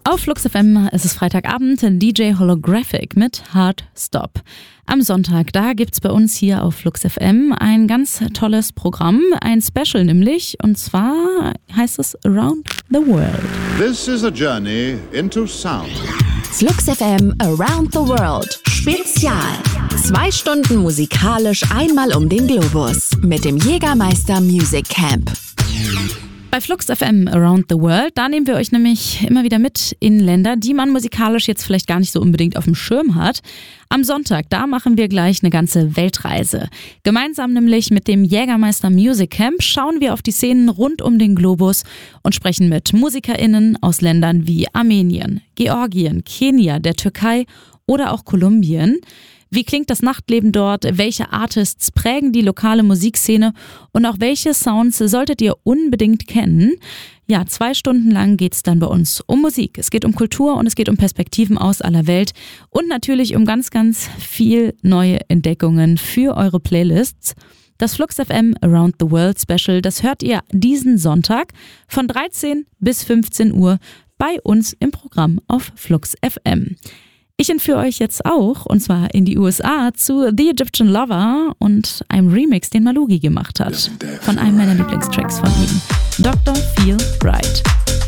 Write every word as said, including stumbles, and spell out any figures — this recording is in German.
Auf Flux F M ist es Freitagabend, D J Holographic mit Hard Stop. Am Sonntag, da gibt's bei uns hier auf Flux F M ein ganz tolles Programm, ein Special nämlich, und zwar heißt es Around the World. This is a journey into sound. Flux F M Around the World Spezial. Zwei Stunden musikalisch einmal um den Globus mit dem Jägermeister Music Camp. Bei Flux F M Around the World, da nehmen wir euch nämlich immer wieder mit in Länder, die man musikalisch jetzt vielleicht gar nicht so unbedingt auf dem Schirm hat. Am Sonntag, da machen wir gleich eine ganze Weltreise. Gemeinsam nämlich mit dem Jägermeister Music Camp schauen wir auf die Szenen rund um den Globus und sprechen mit MusikerInnen aus Ländern wie Armenien, Georgien, Kenia, der Türkei oder auch Kolumbien. Wie klingt das Nachtleben dort? Welche Artists prägen die lokale Musikszene? Und auch welche Sounds solltet ihr unbedingt kennen? Ja, zwei Stunden lang geht's dann bei uns um Musik. Es geht um Kultur und es geht um Perspektiven aus aller Welt und natürlich um ganz, ganz viel neue Entdeckungen für eure Playlists. Das Flux F M Around the World Special, das hört ihr diesen Sonntag von dreizehn bis fünfzehn Uhr bei uns im Programm auf Flux F M. Ich entführe euch jetzt auch, und zwar in die U S A, zu The Egyptian Lover und einem Remix, den Malugi gemacht hat. Von einem meiner Lieblingstracks von ihm. Doctor Feel Right.